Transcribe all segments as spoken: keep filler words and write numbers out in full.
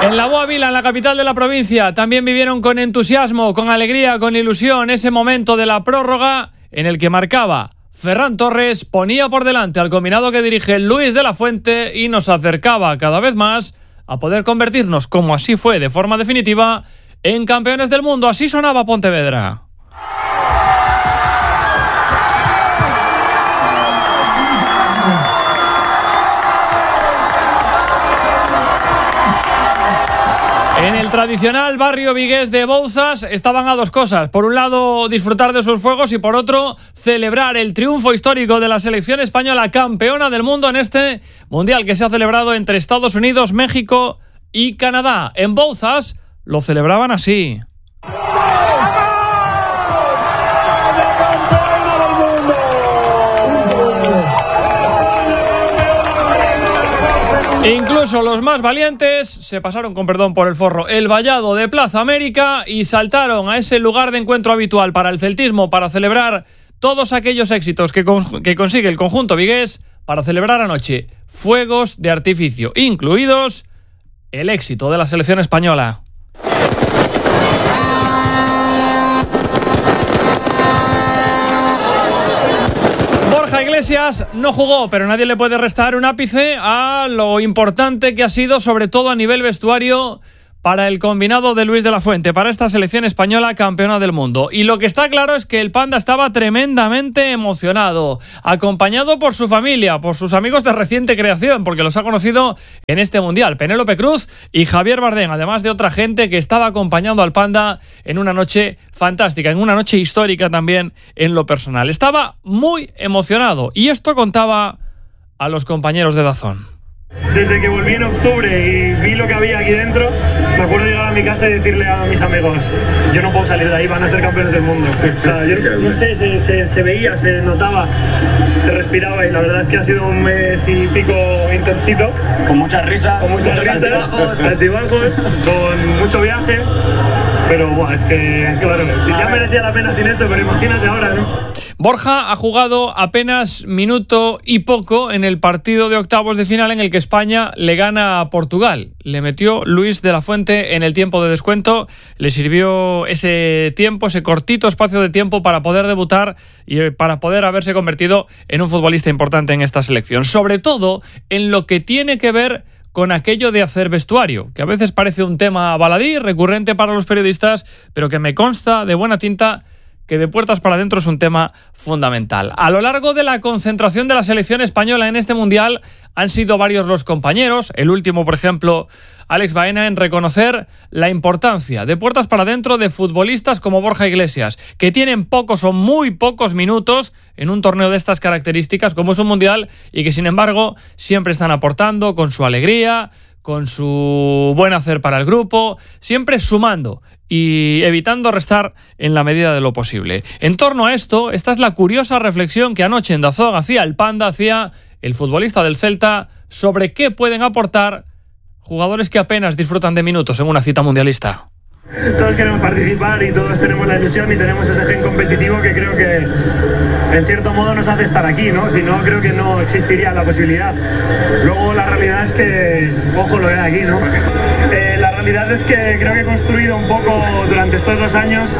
En la Boa Vila, en la capital de la provincia, también vivieron con entusiasmo, con alegría, con ilusión ese momento de la prórroga en el que marcaba Ferran Torres, ponía por delante al combinado que dirige Luis de la Fuente y nos acercaba cada vez más a poder convertirnos, como así fue de forma definitiva, en campeones del mundo. Así sonaba Pontevedra. En el tradicional barrio vigués de Bouzas estaban a dos cosas. Por un lado, disfrutar de sus fuegos y por otro, celebrar el triunfo histórico de la selección española campeona del mundo en este mundial que se ha celebrado entre Estados Unidos, México y Canadá. En Bouzas lo celebraban así. Incluso los más valientes se pasaron, con perdón por el forro, el vallado de Plaza América y saltaron a ese lugar de encuentro habitual para el celtismo, para celebrar todos aquellos éxitos que, con, que consigue el conjunto vigués, para celebrar anoche fuegos de artificio, incluidos el éxito de la selección española. Borja Iglesias no jugó, pero nadie le puede restar un ápice a lo importante que ha sido, sobre todo a nivel vestuario, para el combinado de Luis de la Fuente, para esta selección española campeona del mundo. Y lo que está claro es que el Panda estaba tremendamente emocionado, acompañado por su familia, por sus amigos de reciente creación, porque los ha conocido en este mundial, Penélope Cruz y Javier Bardem, además de otra gente que estaba acompañando al Panda en una noche fantástica, en una noche histórica también en lo personal. Estaba muy emocionado y esto contaba a los compañeros de DAZN. Desde que volví en octubre y vi lo que había aquí dentro, me acuerdo llegar a mi casa y decirle a mis amigos: yo no puedo salir de ahí, van a ser campeones del mundo. O sea, yo no sé, se, se, se veía, se notaba, se respiraba, y la verdad es que ha sido un mes y pico intensito. Con muchas risas, con muchas risas, altibajos, altibajos, con mucho viaje. Pero buah, es que, claro, si ya merecía la pena sin esto, pero imagínate ahora, ¿no? Borja ha jugado apenas minuto y poco en el partido de octavos de final en el que España le gana a Portugal. Le metió Luis de la Fuente en el tiempo de descuento, le sirvió ese tiempo, ese cortito espacio de tiempo para poder debutar y para poder haberse convertido en un futbolista importante en esta selección. Sobre todo en lo que tiene que ver con aquello de hacer vestuario, que a veces parece un tema baladí, recurrente para los periodistas, pero que me consta de buena tinta que de puertas para adentro es un tema fundamental. A lo largo de la concentración de la selección española en este mundial han sido varios los compañeros, el último, por ejemplo, Alex Baena, en reconocer la importancia de puertas para adentro de futbolistas como Borja Iglesias, que tienen pocos o muy pocos minutos en un torneo de estas características como es un mundial y que sin embargo siempre están aportando con su alegría, con su buen hacer para el grupo, siempre sumando y evitando restar en la medida de lo posible. En torno a esto, esta es la curiosa reflexión que anoche en DAZN hacía el Panda, hacía el futbolista del Celta, sobre qué pueden aportar jugadores que apenas disfrutan de minutos en una cita mundialista. Todos queremos participar y todos tenemos la ilusión y tenemos ese gen competitivo que creo que en cierto modo nos hace estar aquí, ¿no? Si no, creo que no existiría la posibilidad. Luego la realidad es que, ojo lo de aquí, ¿no? Eh, la realidad es que creo que he construido un poco durante estos dos años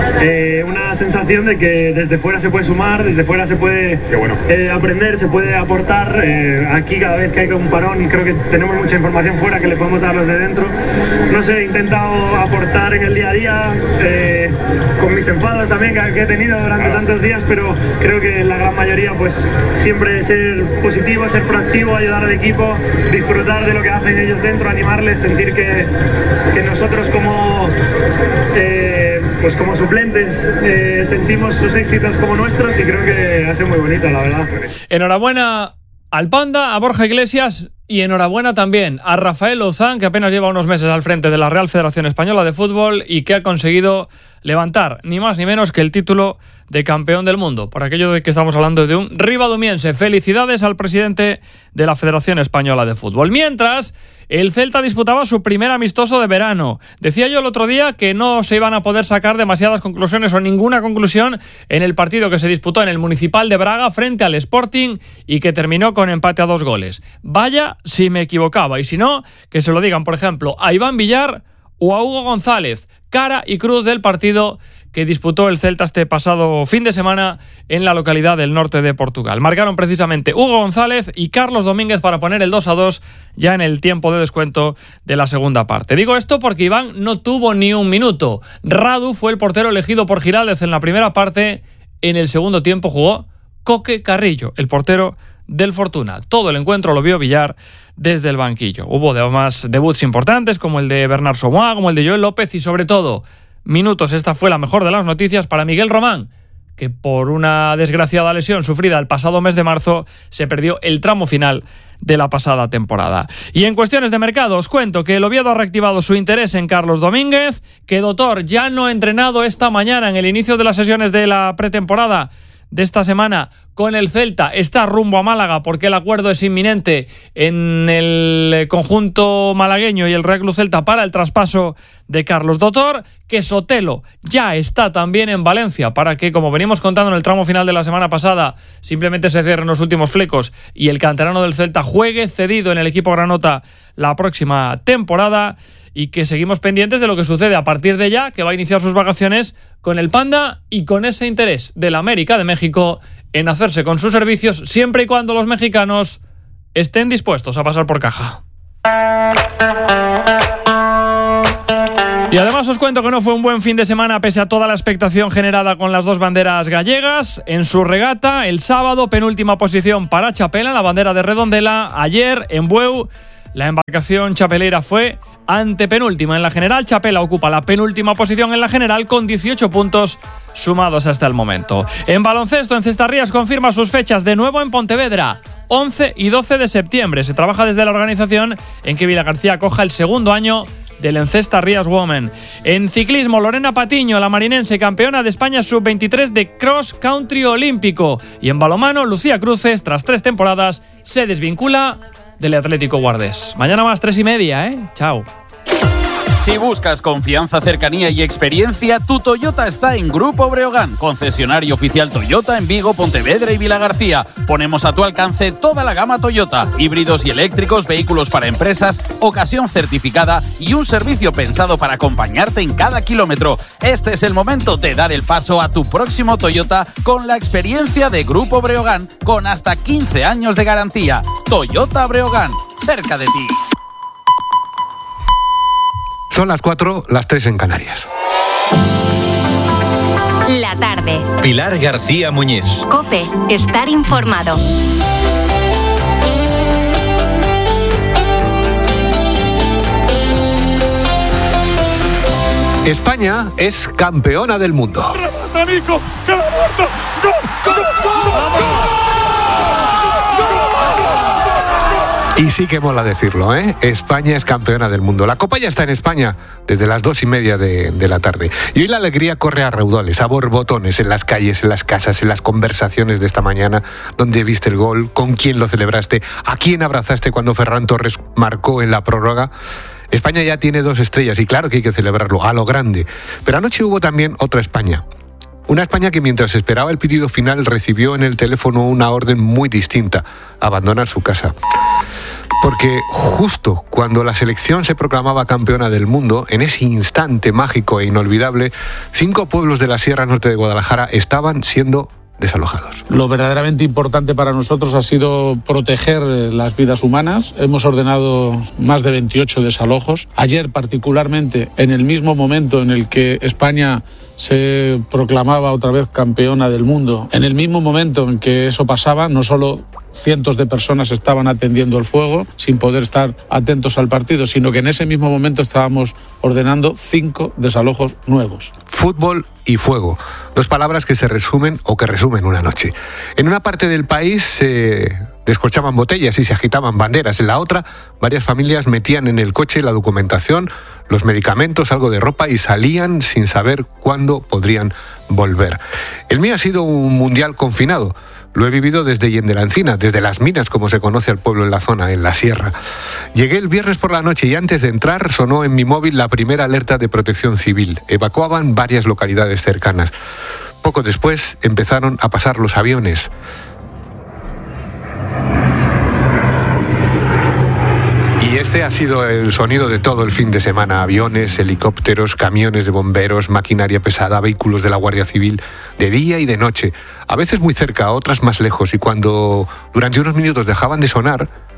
eh, una sensación de que desde fuera se puede sumar, desde fuera se puede bueno. eh, aprender, se puede aportar. Eh, aquí cada vez que hay un parón y creo que tenemos mucha información fuera que le podemos dar los de dentro. No sé, he intentado aportar en el día a día, eh, con mis enfados también que, que he tenido durante claro. tantos días, pero creo que la gran mayoría pues siempre ser positivo, ser proactivo, ayudar al equipo, disfrutar de lo que hacen ellos dentro, animarles, sentir que, que nosotros como eh, pues como suplentes eh, sentimos sus éxitos como nuestros, y creo que ha sido muy bonito, la verdad. Enhorabuena al Panda, a Borja Iglesias, y enhorabuena también a Rafael Louzán, que apenas lleva unos meses al frente de la Real Federación Española de Fútbol y que ha conseguido levantar ni más ni menos que el título de campeón del mundo. Por aquello de que estamos hablando de un ribadumiense. Felicidades al presidente de la Federación Española de Fútbol. Mientras, el Celta disputaba su primer amistoso de verano. Decía yo el otro día que no se iban a poder sacar demasiadas conclusiones o ninguna conclusión en el partido que se disputó en el Municipal de Braga frente al Sporting y que terminó con empate a dos goles. Vaya si me equivocaba, y si no, que se lo digan, por ejemplo, a Iván Villar o a Hugo González, cara y cruz del partido que disputó el Celta este pasado fin de semana en la localidad del norte de Portugal. Marcaron precisamente Hugo González y Carlos Domínguez para poner el dos a dos ya en el tiempo de descuento de la segunda parte. Digo esto porque Iván no tuvo ni un minuto. Radu fue el portero elegido por Giraldez en la primera parte. En el segundo tiempo jugó Coque Carrillo, el portero del Fortuna. Todo el encuentro lo vio Villar desde el banquillo. Hubo además debuts importantes como el de Bernard Somoa, como el de Joel López y sobre todo minutos. Esta fue la mejor de las noticias para Miguel Román, que por una desgraciada lesión sufrida el pasado mes de marzo se perdió el tramo final de la pasada temporada. Y en cuestiones de mercado os cuento que el Oviedo ha reactivado su interés en Carlos Domínguez, que Dotor ya no ha entrenado esta mañana en el inicio de las sesiones de la pretemporada de esta semana con el Celta, está rumbo a Málaga porque el acuerdo es inminente en el conjunto malagueño y el Real Club Celta para el traspaso de Carlos Dotor, que Sotelo ya está también en Valencia para que, como venimos contando en el tramo final de la semana pasada, simplemente se cierren los últimos flecos y el canterano del Celta juegue cedido en el equipo granota la próxima temporada. Y que seguimos pendientes de lo que sucede a partir de ya, que va a iniciar sus vacaciones con el Panda y con ese interés de la América de México en hacerse con sus servicios siempre y cuando los mexicanos estén dispuestos a pasar por caja. Y además os cuento que no fue un buen fin de semana pese a toda la expectación generada con las dos banderas gallegas. En su regata, el sábado, penúltima posición para Chapela, la bandera de Redondela. Ayer, en Bueu, la embarcación chapelera fue antepenúltima en la general. Chapela ocupa la penúltima posición en la general con dieciocho puntos sumados hasta el momento. En baloncesto, Encestarrías confirma sus fechas de nuevo en Pontevedra, once y doce de septiembre. Se trabaja desde la organización en que Vilagarcía coja el segundo año del Encestarrías Women. En ciclismo, Lorena Patiño, la marinense campeona de España sub veintitrés de cross country olímpico. Y en balonmano, Lucía Cruces, tras tres temporadas, se desvincula del Atlético Guardés. Mañana más, tres y media, ¿eh? Chao. Si buscas confianza, cercanía y experiencia, tu Toyota está en Grupo Breogán, concesionario oficial Toyota en Vigo, Pontevedra y Vilagarcía. Ponemos a tu alcance toda la gama Toyota, híbridos y eléctricos, vehículos para empresas, ocasión certificada y un servicio pensado para acompañarte en cada kilómetro. Este es el momento de dar el paso a tu próximo Toyota con la experiencia de Grupo Breogán, con hasta quince años de garantía. Toyota Breogán, cerca de ti. Son las cuatro, las tres en Canarias. La tarde. Pilar García Muñiz. COPE. Estar informado. España es campeona del mundo. ¡Remata, Nico! ¡Que la muerto! ¡Gol! ¡Gol! ¡Gol! Y sí que mola decirlo, ¿eh? España es campeona del mundo. La Copa ya está en España desde las dos y media de, de la tarde. Y hoy la alegría corre a raudales, a borbotones, en las calles, en las casas, en las conversaciones de esta mañana. ¿Dónde viste el gol? ¿Con quién lo celebraste? ¿A quién abrazaste cuando Ferran Torres marcó en la prórroga? España ya tiene dos estrellas y claro que hay que celebrarlo, a lo grande. Pero anoche hubo también otra España. Una España que mientras esperaba el pitido final recibió en el teléfono una orden muy distinta: abandonar su casa. Porque justo cuando la selección se proclamaba campeona del mundo, en ese instante mágico e inolvidable, cinco pueblos de la Sierra Norte de Guadalajara estaban siendo desalojados. Lo verdaderamente importante para nosotros ha sido proteger las vidas humanas. Hemos ordenado más de veintiocho desalojos. Ayer, particularmente, en el mismo momento en el que España se proclamaba otra vez campeona del mundo, en el mismo momento en que eso pasaba, no solo cientos de personas estaban atendiendo el fuego sin poder estar atentos al partido, sino que en ese mismo momento estábamos ordenando cinco desalojos nuevos. fútbol y fuego. Dos palabras que se resumen o que resumen una noche. En una parte del país se descorchaban botellas y se agitaban banderas. En la otra, varias familias metían en el coche la documentación, los medicamentos, algo de ropa y salían sin saber cuándo podrían volver. El mío ha sido un mundial confinado. Lo he vivido desde Yende la Encina, desde Las Minas, como se conoce al pueblo en la zona, en la sierra. Llegué el viernes por la noche y antes de entrar sonó en mi móvil la primera alerta de protección civil. Evacuaban varias localidades cercanas. Poco después empezaron a pasar los aviones. Y este ha sido el sonido de todo el fin de semana. Aviones, helicópteros, camiones de bomberos, maquinaria pesada, vehículos de la Guardia Civil, de día y de noche. A veces muy cerca, otras más lejos. Y cuando durante unos minutos dejaban de sonar,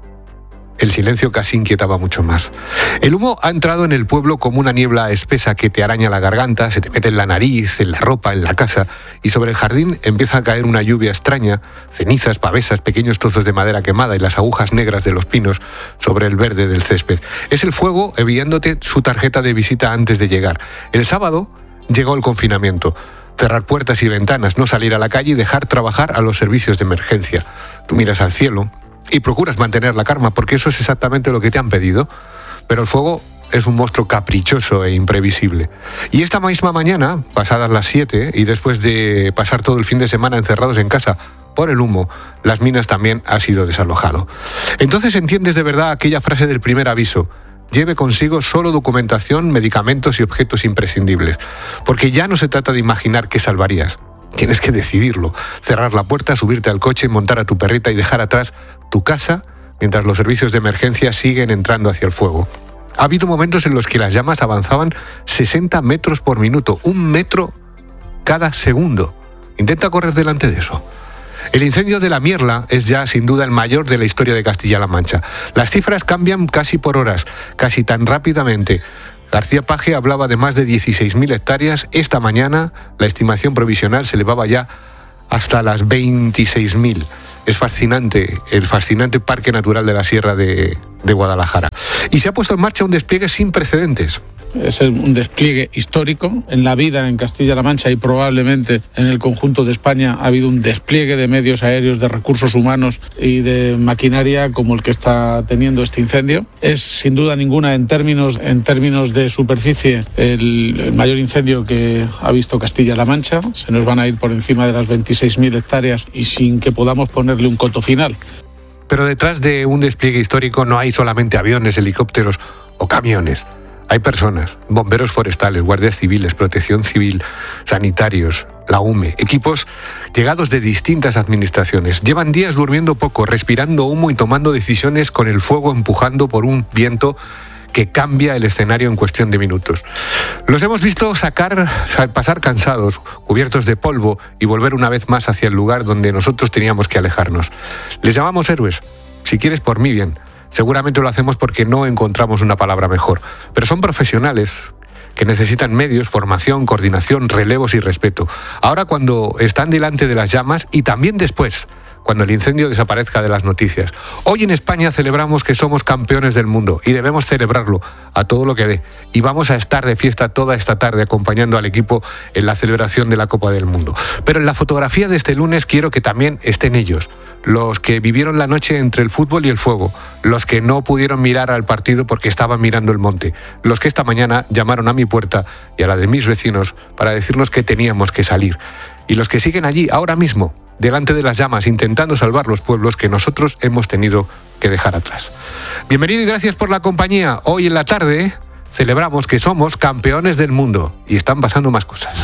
el silencio casi inquietaba mucho más. El humo ha entrado en el pueblo como una niebla espesa que te araña la garganta, se te mete en la nariz, en la ropa, en la casa, y sobre el jardín empieza a caer una lluvia extraña, cenizas, pavesas, pequeños trozos de madera quemada y las agujas negras de los pinos sobre el verde del césped. Es el fuego enviándote su tarjeta de visita antes de llegar. El sábado llegó el confinamiento. Cerrar puertas y ventanas, no salir a la calle y dejar trabajar a los servicios de emergencia. Tú miras al cielo y procuras mantener la calma, porque eso es exactamente lo que te han pedido. Pero el fuego es un monstruo caprichoso e imprevisible. Y esta misma mañana, pasadas las siete, y después de pasar todo el fin de semana encerrados en casa por el humo, Las Minas también ha sido desalojado. Entonces entiendes de verdad aquella frase del primer aviso: lleve consigo solo documentación, medicamentos y objetos imprescindibles. Porque ya no se trata de imaginar qué salvarías. Tienes que decidirlo, cerrar la puerta, subirte al coche, montar a tu perrita y dejar atrás tu casa mientras los servicios de emergencia siguen entrando hacia el fuego. Ha habido momentos en los que las llamas avanzaban sesenta metros por minuto, un metro cada segundo. Intenta correr delante de eso. El incendio de la Mierla es ya sin duda el mayor de la historia de Castilla-La Mancha. Las cifras cambian casi por horas, casi tan rápidamente. García Paje hablaba de más de dieciséis mil hectáreas. Esta mañana la estimación provisional se elevaba ya hasta las veintiséis mil. Es fascinante, el fascinante Parque Natural de la Sierra de, de Guadalajara. Y se ha puesto en marcha un despliegue sin precedentes. Es un despliegue histórico en la vida en Castilla-La Mancha y probablemente en el conjunto de España. Ha habido un despliegue de medios aéreos, de recursos humanos y de maquinaria como el que está teniendo este incendio. Es sin duda ninguna en términos, en términos de superficie el, el mayor incendio que ha visto Castilla-La Mancha. Se nos van a ir por encima de las veintiséis mil hectáreas y sin que podamos ponerle un coto final. Pero detrás de un despliegue histórico no hay solamente aviones, helicópteros o camiones. Hay personas, bomberos forestales, guardias civiles, protección civil, sanitarios, la U M E, equipos llegados de distintas administraciones. Llevan días durmiendo poco, respirando humo y tomando decisiones con el fuego empujando por un viento que cambia el escenario en cuestión de minutos. Los hemos visto sacar, pasar cansados, cubiertos de polvo y volver una vez más hacia el lugar donde nosotros teníamos que alejarnos. Les llamamos héroes, si quieres por mí bien. Seguramente lo hacemos porque no encontramos una palabra mejor. Pero son profesionales que necesitan medios, formación, coordinación, relevos y respeto. Ahora cuando están delante de las llamas y también después, cuando el incendio desaparezca de las noticias. Hoy en España celebramos que somos campeones del mundo y debemos celebrarlo a todo lo que dé. Y vamos a estar de fiesta toda esta tarde acompañando al equipo en la celebración de la Copa del Mundo. Pero en la fotografía de este lunes quiero que también estén ellos, los que vivieron la noche entre el fútbol y el fuego, los que no pudieron mirar al partido porque estaban mirando el monte, los que esta mañana llamaron a mi puerta y a la de mis vecinos para decirnos que teníamos que salir, y los que siguen allí ahora mismo, delante de las llamas, intentando salvar los pueblos que nosotros hemos tenido que dejar atrás. Bienvenido y gracias por la compañía. Hoy en la tarde celebramos que somos campeones del mundo y están pasando más cosas.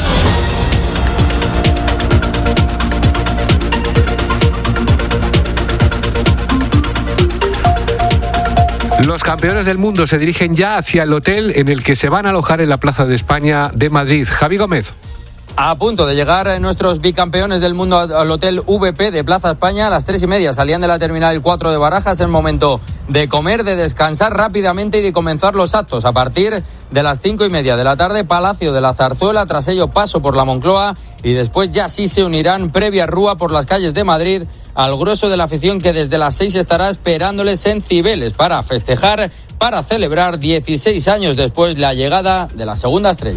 Los campeones del mundo se dirigen ya hacia el hotel en el que se van a alojar en la Plaza de España de Madrid. Javi Gómez. A punto de llegar nuestros bicampeones del mundo al Hotel V P de Plaza España a las tres y media. Salían de la Terminal cuatro de Barajas. Es momento de comer, de descansar rápidamente y de comenzar los actos. A partir de las cinco y media de la tarde, Palacio de la Zarzuela. Tras ello, paso por la Moncloa y después ya sí se unirán previa rúa por las calles de Madrid al grueso de la afición que desde las seis estará esperándoles en Cibeles para festejar, para celebrar dieciséis años después la llegada de la segunda estrella.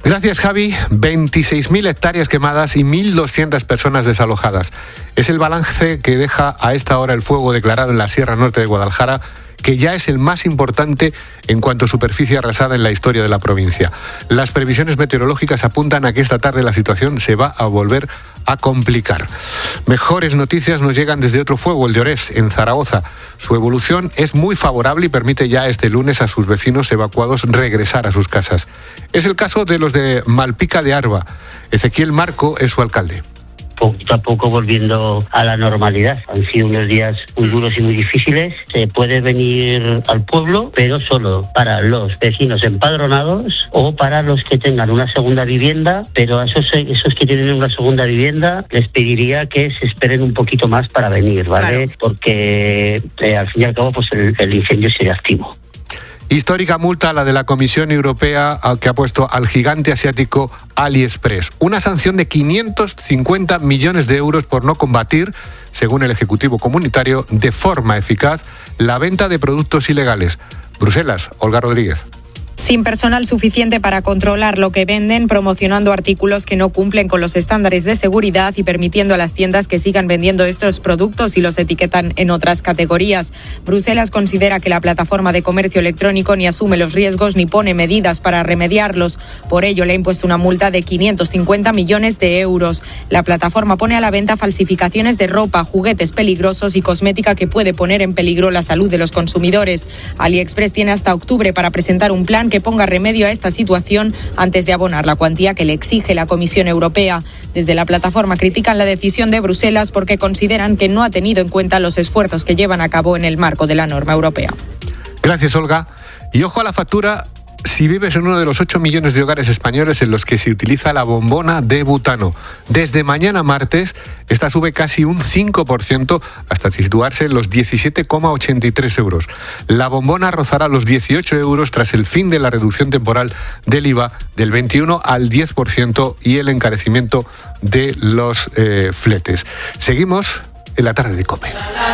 Gracias, Javi. veintiséis mil hectáreas quemadas y mil doscientas personas desalojadas. Es el balance que deja a esta hora el fuego declarado en la Sierra Norte de Guadalajara, que ya es el más importante en cuanto a superficie arrasada en la historia de la provincia. Las previsiones meteorológicas apuntan a que esta tarde la situación se va a volver a complicar. Mejores noticias nos llegan desde otro fuego, el de Orés, en Zaragoza. Su evolución es muy favorable y permite ya este lunes a sus vecinos evacuados regresar a sus casas. Es el caso de los de Malpica de Arba. Ezequiel Marco es su alcalde. Poco a poco volviendo a la normalidad. Han sido unos días muy duros y muy difíciles. Se puede venir al pueblo, pero solo para los vecinos empadronados o para los que tengan una segunda vivienda, pero a esos, esos que tienen una segunda vivienda les pediría que se esperen un poquito más para venir, ¿vale? Claro. Porque eh, al fin y al cabo pues el, el incendio sigue activo. Histórica multa la de la Comisión Europea que ha puesto al gigante asiático AliExpress. Una sanción de quinientos cincuenta millones de euros por no combatir, según el Ejecutivo Comunitario, de forma eficaz la venta de productos ilegales. Bruselas, Olga Rodríguez. Sin personal suficiente para controlar lo que venden, promocionando artículos que no cumplen con los estándares de seguridad y permitiendo a las tiendas que sigan vendiendo estos productos y los etiquetan en otras categorías. Bruselas considera que la plataforma de comercio electrónico ni asume los riesgos ni pone medidas para remediarlos. Por ello, le ha impuesto una multa de quinientos cincuenta millones de euros. La plataforma pone a la venta falsificaciones de ropa, juguetes peligrosos y cosmética que puede poner en peligro la salud de los consumidores. AliExpress tiene hasta octubre para presentar un plan que ponga remedio a esta situación antes de abonar la cuantía que le exige la Comisión Europea. Desde la plataforma critican la decisión de Bruselas porque consideran que no ha tenido en cuenta los esfuerzos que llevan a cabo en el marco de la norma europea. Gracias, Olga. Y ojo a la factura si vives en uno de los ocho millones de hogares españoles en los que se utiliza la bombona de butano. Desde mañana martes, esta sube casi un cinco por ciento hasta situarse en los diecisiete coma ochenta y tres euros. La bombona rozará los dieciocho euros tras el fin de la reducción temporal del I V A del veintiuno al diez por ciento y el encarecimiento de los eh, fletes. Seguimos en la tarde de COPE.